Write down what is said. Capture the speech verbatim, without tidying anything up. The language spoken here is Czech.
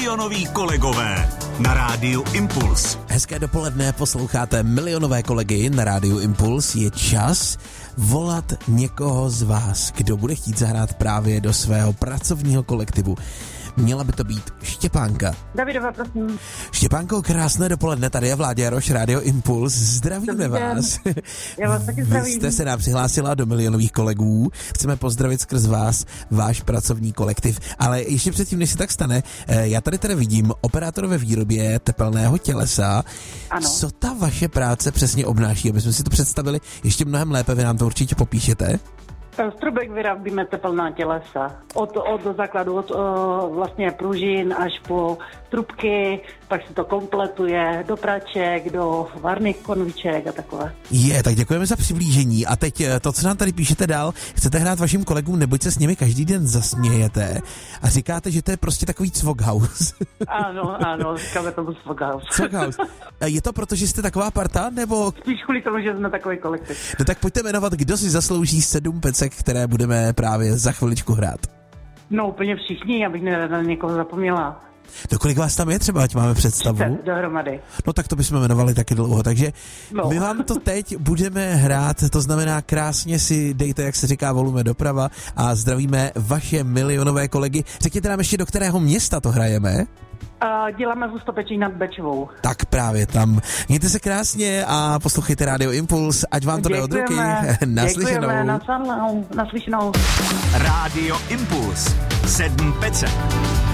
Milionoví kolegové na rádiu Impuls. Hezké dopoledne, posloucháte Milionové kolegy na rádiu Impuls. Je čas volat někoho z vás, kdo bude chtít zahrát právě do svého pracovního kolektivu. Měla by to být Štěpánka. Davidova, prosím. Štěpánko, krásné dopoledne, tady je Vláďa Jaroš, rádio Impuls. Zdravíme Dobrý vás. Den. Já vás taky zdravím. Vy jste se nám přihlásila do Milionových kolegů. Chceme pozdravit skrz vás váš pracovní kolektiv. Ale ještě předtím, než se tak stane, já tady tady vidím operátora ve výrobě tepelného tělesa. Ano. Co ta vaše práce přesně obnáší? Aby jsme si to představili ještě mnohem lépe, vy nám to určitě popíšete. Z trubek vyrábíme tepelná tělesa. Od, od základu, od o, vlastně pružin až po trubky, pak se to kompletuje do praček, do varných konviček a takové. Je, tak děkujeme za přiblížení. A teď to, co nám tady píšete dál, chcete hrát vašim kolegům, neboť se s nimi každý den zasmějete a říkáte, že to je prostě takový cvokhouse. Ano, ano, říkáme tomu cvokhouse. Cvokhouse. Je to proto, že jste taková parta, nebo... Spíš kvůli tomu, že jsme takový kolektiv. No tak pojďte jmenovat, kdo si zaslouží sedm pecek, které budeme právě za chviličku hrát. No úplně všichni, abych nerada někoho zapomněla. Do kolik vás tam je třeba, ať máme představu? třicet dohromady. No tak to bychom jmenovali taky dlouho, takže no. My vám to teď budeme hrát, to znamená krásně si dejte, jak se říká, volume doprava a zdravíme vaše milionové kolegy. Řekněte nám ještě, do kterého města to hrajeme? A děláme v Ústopečí nad Bečvou. Tak právě tam. Mějte se krásně a poslouchejte rádio Impuls, ať vám to jde od ruky. Naslyšenou. Děkujeme, naslyšenou. Naslyšenou. Rádio Impuls. Sedm pecek.